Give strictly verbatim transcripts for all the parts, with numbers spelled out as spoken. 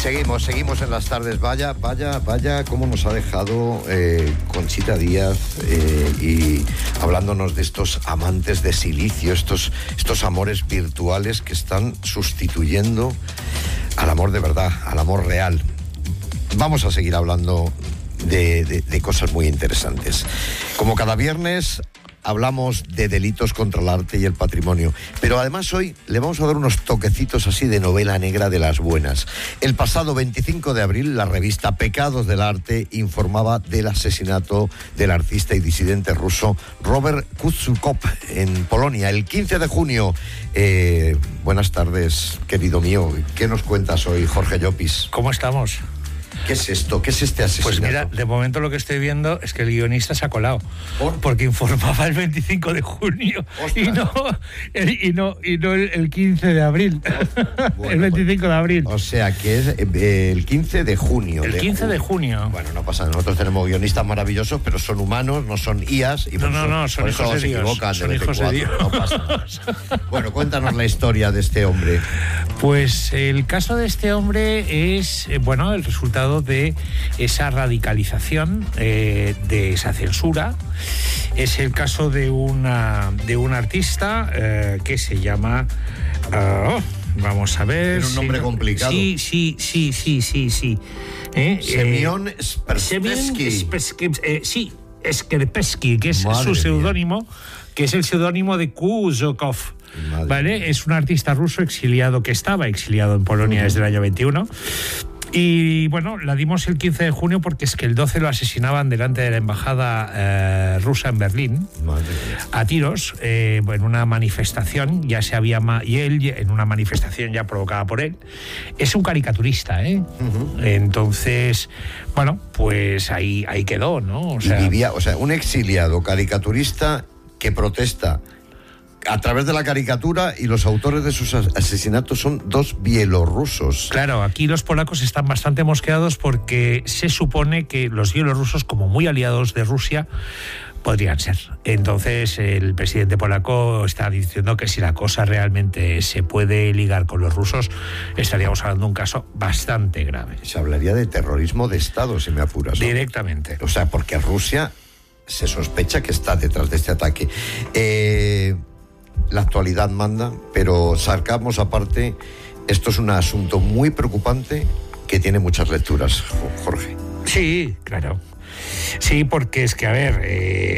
Seguimos, seguimos en las tardes. Vaya, vaya, vaya, cómo nos ha dejado eh, Conchita Díaz eh, y hablándonos de estos amantes de silicio, estos, estos amores virtuales que están sustituyendo al amor de verdad, al amor real. Vamos a seguir hablando de, de, de cosas muy interesantes. Como cada viernes, hablamos de delitos contra el arte y el patrimonio, pero además hoy le vamos a dar unos toquecitos así de novela negra de las buenas. El pasado veinticinco de abril, la revista Pecados del Arte informaba del asesinato del artista y disidente ruso Robert Kuczukov en Polonia. El quince de junio, eh, buenas tardes, querido mío. ¿Qué nos cuentas hoy, Jorge Llopis? ¿Cómo estamos? ¿Qué es esto? ¿Qué es este asesinato? Pues mira, de momento lo que estoy viendo es que el guionista se ha colado. ¿Por? Porque informaba el veinticinco de junio y no, el, y no y no el, el quince de abril. Bueno, el veinticinco pues, de abril. O sea, que es eh, el quince de junio. El de quince junio. de junio. Bueno, no pasa nada. Nosotros tenemos guionistas maravillosos, pero son humanos, no son I As. Y no, no, no, son por hijos eso de se Dios. equivocan Son de hijos de Dios. No pasa nada. Bueno, cuéntanos la historia de este hombre. Pues el caso de este hombre es, eh, bueno, el resultado de esa radicalización, eh, de esa censura. Es el caso de una de un artista eh, que se llama uh, vamos a ver. Tiene un nombre si, complicado. Sí, sí, sí, sí, sí, sí. ¿Eh? Semyon eh, Skerpesky. Eh, sí, Skerpesky, que es Madre su seudónimo, que es el seudónimo de Kuczukov. Madre ¿Vale? mía. Es un artista ruso exiliado, que estaba exiliado en Polonia uh-huh. desde el año veintiuno. Y bueno, la dimos el quince de junio porque es que el doce lo asesinaban delante de la embajada eh, rusa en Berlín. Madre mía. A tiros, eh, en una manifestación, ya se había ma- y él en una manifestación ya provocada por él. Es un caricaturista, ¿eh? Uh-huh. Entonces, bueno, pues ahí, ahí quedó, ¿no? O sea, y vivía, o sea, un exiliado caricaturista que protesta a través de la caricatura, y los autores de sus asesinatos son dos bielorrusos. Claro, aquí los polacos están bastante mosqueados porque se supone que los bielorrusos, como muy aliados de Rusia, podrían ser. Entonces el presidente polaco está diciendo que si la cosa realmente se puede ligar con los rusos, estaríamos hablando de un caso bastante grave. Se hablaría de terrorismo de Estado, si me apuras, ¿no? Directamente. O sea, porque Rusia se sospecha que está detrás de este ataque. Eh... La actualidad manda, pero sacamos aparte, esto es un asunto muy preocupante que tiene muchas lecturas, Jorge. Sí, claro. Sí, porque es que, a ver, eh,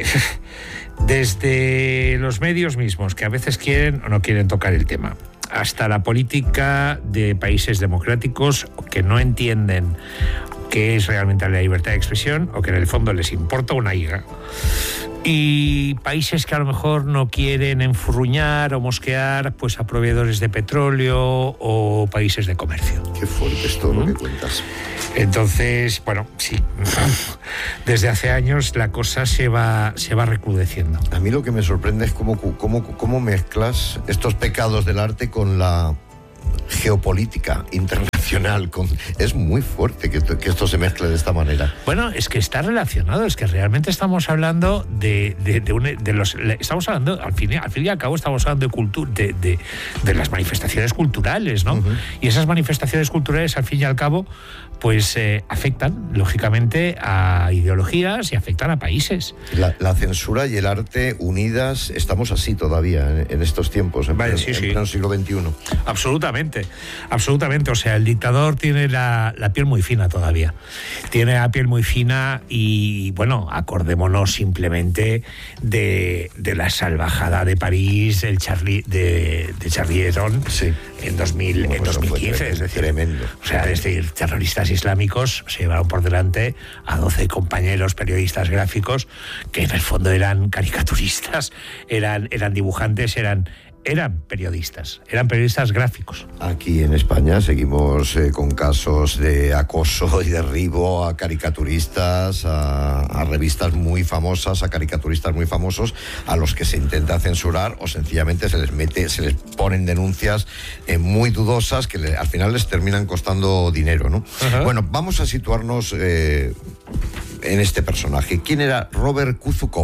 desde los medios mismos, que a veces quieren o no quieren tocar el tema, hasta la política de países democráticos que no entienden qué es realmente la libertad de expresión o que en el fondo les importa una higa. Y países que a lo mejor no quieren enfurruñar o mosquear pues a proveedores de petróleo o países de comercio. Qué fuerte es todo ¿Mm? Lo que cuentas. Entonces, bueno, sí, desde hace años la cosa se va, se va recrudeciendo. A mí lo que me sorprende es cómo, cómo, cómo mezclas estos pecados del arte con la geopolítica internacional. Con... Es muy fuerte que esto, que esto se mezcle de esta manera. Bueno, es que está relacionado, es que realmente estamos hablando de, de, de, un, de los... Estamos hablando, al fin, al fin y al cabo, estamos hablando de, cultu- de, de, de las manifestaciones culturales, ¿no? Uh-huh. Y esas manifestaciones culturales, al fin y al cabo, pues eh, afectan, lógicamente, a ideologías y afectan a países. La, la censura y el arte unidas, estamos así todavía en, en estos tiempos, en, vale, en, sí, en sí. pleno siglo veintiuno. Absolutamente, absolutamente. O sea, el dictador tiene la, la piel muy fina todavía. Tiene la piel muy fina y, bueno, acordémonos simplemente de, de la salvajada de París, el Charlie, de, de Charlie Hebdo, sí. en, dos mil, bueno, en dos mil quince. Es decir, tremendo. O sea, es decir, terroristas islámicos se llevaron por delante a doce compañeros periodistas gráficos que en el fondo eran caricaturistas, eran, eran dibujantes, eran... Eran periodistas, eran periodistas gráficos. Aquí en España seguimos eh, con casos de acoso y derribo a caricaturistas, a, a revistas muy famosas, a caricaturistas muy famosos, a los que se intenta censurar o sencillamente se les mete, se les ponen denuncias eh, muy dudosas que le, al final les terminan costando dinero, ¿no? Uh-huh. Bueno, vamos a situarnos eh, en este personaje. ¿Quién era Robert Kuczukov?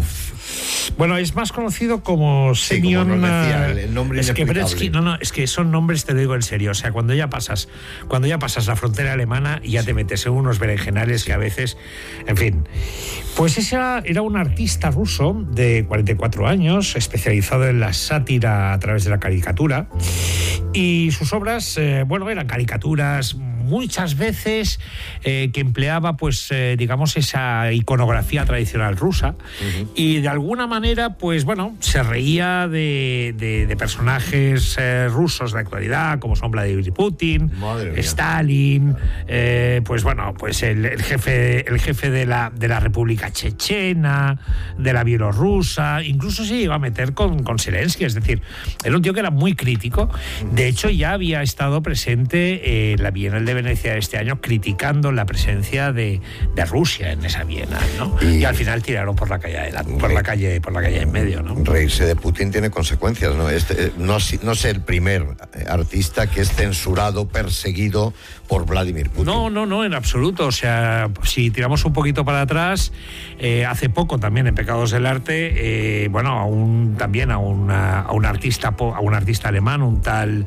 Bueno, es más conocido como Semyon. Sí, como nos decía, el, el nombre es que, inexplicable. es que, no, no, es que son nombres, te lo digo en serio. O sea, cuando ya pasas, cuando ya pasas la frontera alemana y ya sí. te metes en unos berenjenales que a veces, en fin. Pues ese era, era un artista ruso de cuarenta y cuatro años, especializado en la sátira a través de la caricatura. Y sus obras, eh, bueno, eran caricaturas muchas veces eh, que empleaba, pues, eh, digamos, esa iconografía tradicional rusa. Uh-huh. Y de alguna manera, pues, bueno, se reía de, de, de personajes eh, rusos de actualidad, como son Vladimir Putin, Stalin, eh, pues, bueno, pues el, el jefe, el jefe de la, de la República Chechena, de la Bielorrusa, incluso se iba a meter con, con Zelensky, es decir, era un tío que era muy crítico. De hecho, ya había estado presente en eh, la Bienal de Venecia de este año criticando la presencia de, de Rusia en esa Bienal, ¿no? Y, y al final tiraron por la calle adelante, por la calle, por la calle en medio, ¿no? Reírse de Putin tiene consecuencias, ¿no? Este, no, no es el primer artista que es censurado, perseguido por Vladimir Putin. No, no, no, en absoluto. O sea, si tiramos un poquito para atrás, eh, hace poco también en Pecados del Arte, eh, bueno, a un, también a, una, a un artista, a un artista alemán, un tal,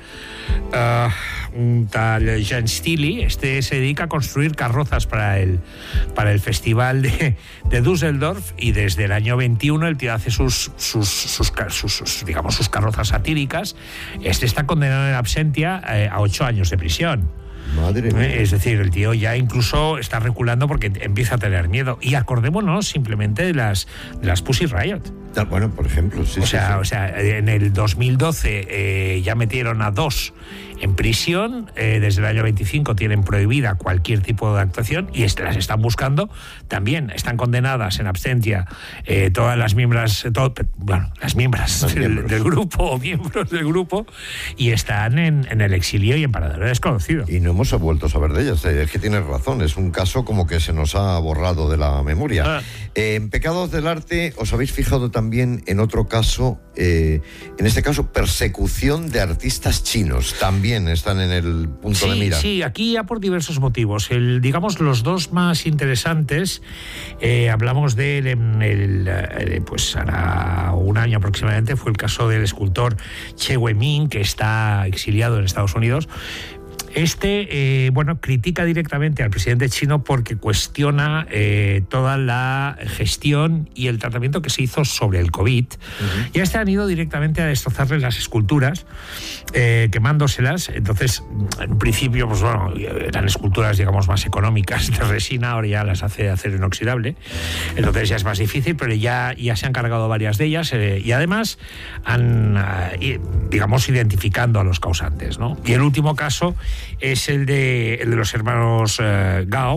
uh, un tal Jan Stili. Este se dedica a construir carrozas para el, para el festival de, de Düsseldorf, y desde el año veintiuno el tío hace sus, sus, sus, sus, sus digamos, sus carrozas satíricas. Este está condenado en absentia eh, a ocho años de prisión. Madre mía. Es decir, el tío ya incluso está reculando porque empieza a tener miedo. Y acordémonos simplemente de las, de las Pussy Riot. Ah, bueno, por ejemplo, sí. O sí, sea, sí. o sea, en el dos mil doce eh, ya metieron a dos en prisión. Eh, desde el año veinticinco tienen prohibida cualquier tipo de actuación y est- las están buscando. También están condenadas en absentia eh, todas las miembros, todo, bueno, las miembros del, del grupo o miembros del grupo, y están en, en el exilio y en paradero desconocido. Y no hemos vuelto a saber de ellas. Es que tienes razón, es un caso como que se nos ha borrado de la memoria. Ah. Eh, en Pecados del Arte, ¿os habéis fijado también en otro caso? Eh, en este caso, persecución de artistas chinos. También están en el punto sí, de mira. Sí, aquí ya por diversos motivos. El, digamos, los dos más interesantes, eh, hablamos de él en el, eh, pues hará un año aproximadamente, fue el caso del escultor Che Guiming, que está exiliado en Estados Unidos. Este, eh, bueno, critica directamente al presidente chino porque cuestiona eh, toda la gestión y el tratamiento que se hizo sobre el COVID. Uh-huh. Y a este han ido directamente a destrozarle las esculturas, eh, quemándoselas. Entonces, en un principio, pues bueno, eran esculturas, digamos, más económicas de resina, ahora ya las hace de acero inoxidable. Entonces ya es más difícil, pero ya, ya se han cargado varias de ellas, eh, y además han, eh, digamos, identificando a los causantes, ¿no? Y el último caso es el de, el de los hermanos eh, Gao,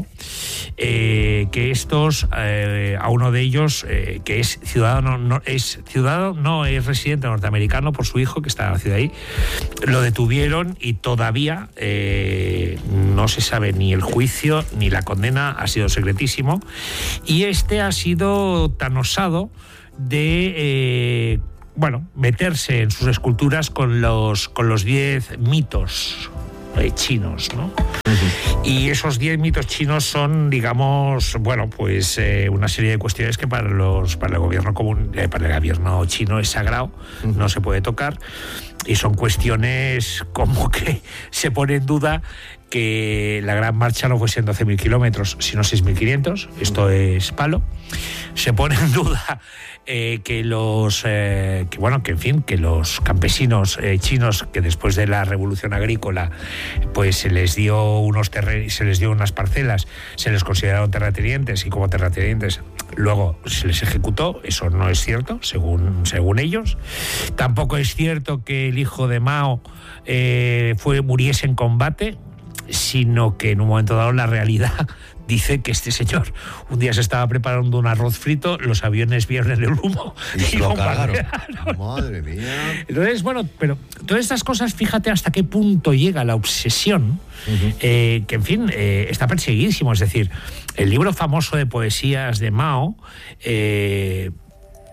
eh, que estos, eh, a uno de ellos, eh, que es ciudadano, no es ciudadano, no es residente norteamericano por su hijo, que está nacido ahí, lo detuvieron y todavía eh, no se sabe ni el juicio ni la condena, ha sido secretísimo, y este ha sido tan osado de... Eh, bueno, meterse en sus esculturas con los con los diez mitos eh, chinos, ¿no? Uh-huh. Y esos diez mitos chinos son, digamos, bueno, pues eh, una serie de cuestiones que para los para el gobierno común, eh, para el gobierno chino es sagrado, uh-huh. no se puede tocar, y son cuestiones como que se pone en duda que la Gran Marcha no fuesen doce mil kilómetros, sino seis mil quinientos. Esto es palo. Se pone en duda eh, que los, eh, que bueno, que en fin, que los campesinos eh, chinos, que después de la revolución agrícola, pues se les dio unos terrenos, se les dio unas parcelas, se les consideraron terratenientes, y como terratenientes luego se les ejecutó. Eso no es cierto, según, según ellos. Tampoco es cierto que el hijo de Mao eh, fue, muriese en combate, sino que en un momento dado la realidad dice que este señor un día se estaba preparando un arroz frito, los aviones vieron el humo y, y lo cargaron. Madre mía. Entonces, bueno, pero todas estas cosas, fíjate hasta qué punto llega la obsesión, uh-huh. eh, que en fin, eh, está perseguidísimo. Es decir, el libro famoso de poesías de Mao, eh,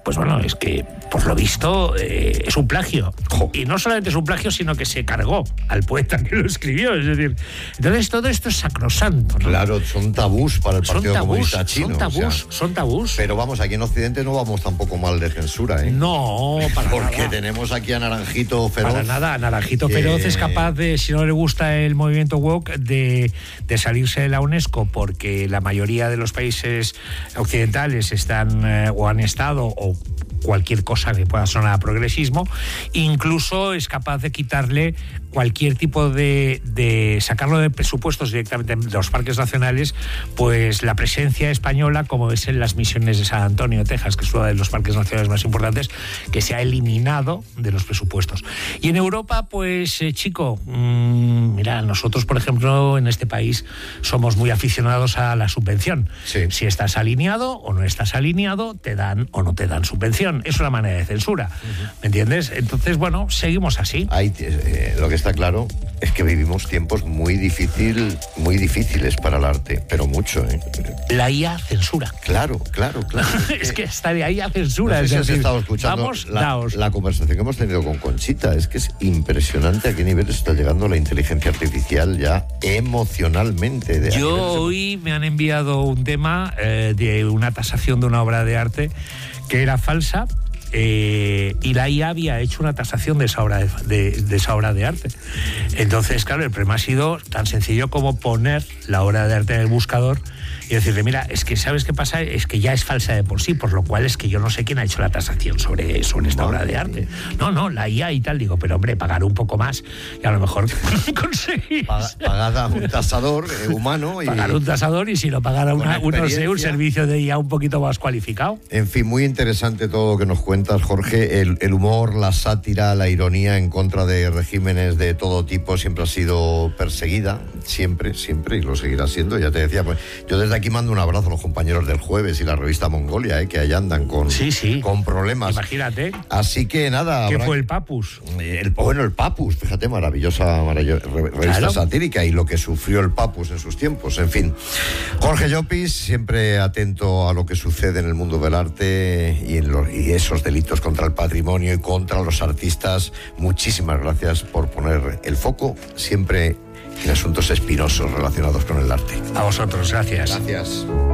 pues bueno, es que por lo visto eh, es un plagio. Jo. Y no solamente es un plagio, sino que se cargó al poeta que lo escribió. Es decir, entonces todo esto es sacrosanto, ¿no? Claro, son tabús para el Son Partido tabús, Comunista Chino. son tabús, o sea, son tabús. pero vamos, aquí en Occidente no vamos tampoco mal de censura, ¿eh? No, para Porque nada. tenemos aquí a Naranjito Feroz. Para nada, Naranjito que- Feroz es capaz de, si no le gusta el movimiento woke, de, de salirse de la UNESCO, porque la mayoría de los países occidentales están eh, o han estado o cualquier cosa que pueda sonar a progresismo, incluso es capaz de quitarle cualquier tipo de, de sacarlo de presupuestos directamente de los parques nacionales, pues la presencia española, como es en las misiones de San Antonio, Texas, que es uno de los parques nacionales más importantes, que se ha eliminado de los presupuestos. Y en Europa, pues eh, chico, mmm, mira, nosotros, por ejemplo, en este país somos muy aficionados a la subvención. Sí. Si estás alineado o no estás alineado, te dan o no te dan subvención. Es una manera de censura, uh-huh. ¿Me entiendes? Entonces, bueno, seguimos así. Hay, eh, lo que está claro es que vivimos tiempos muy difícil, muy difíciles para el arte, pero mucho, ¿eh? La I A censura. Claro, claro, claro. Es que está de ahí a censura. No sé si es has decir, estado escuchando vamos, la, daos. la conversación que hemos tenido con Conchita. Es que es impresionante a qué nivel está llegando la inteligencia artificial ya emocionalmente. De Yo hoy me han enviado un tema eh, de una tasación de una obra de arte que era falsa. Eh, y la I A había hecho una tasación de esa obra de, de, de esa obra de arte. Entonces, claro, el problema ha sido tan sencillo como poner la obra de arte en el buscador y decirle, mira, es que ¿sabes qué pasa? Es que ya es falsa de por sí, por lo cual es que yo no sé quién ha hecho la tasación sobre, sobre esta obra de arte. No, no, la I A y tal. Digo, pero hombre, pagar un poco más y a lo mejor conseguís. Pagar a un tasador eh, humano. Y pagar un tasador y si lo pagara una, uno sé, un servicio de I A un poquito más cualificado. En fin, muy interesante todo lo que nos cuentas, Jorge. El, el humor, la sátira, la ironía en contra de regímenes de todo tipo siempre ha sido perseguida. Siempre, siempre, y lo seguirá siendo. Ya te decía, pues yo desde aquí mando un abrazo a los compañeros del Jueves y la revista Mongolia, eh, que allá andan con, sí, sí. con problemas. Imagínate. Así que nada. ¿Qué habrá... fue el Papus? El, bueno, el Papus, fíjate, maravillosa, maravillosa revista claro. satírica y lo que sufrió el Papus en sus tiempos. En fin, Jorge Llopis, siempre atento a lo que sucede en el mundo del arte y, en los, y esos delitos contra el patrimonio y contra los artistas. Muchísimas gracias por poner el foco siempre en asuntos espinosos relacionados con el arte. A vosotros, gracias. Gracias.